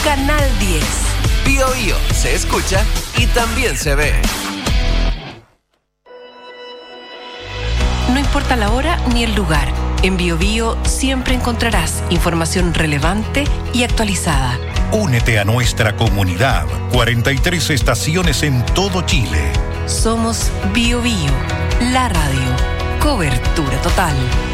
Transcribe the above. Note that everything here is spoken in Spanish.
Canal 10. Bio Bio se escucha y también se ve. No importa la hora ni el lugar, en Bio Bio siempre encontrarás información relevante y actualizada. Únete a nuestra comunidad. 43 estaciones en todo Chile. Somos Bio Bio, la radio. Cobertura total.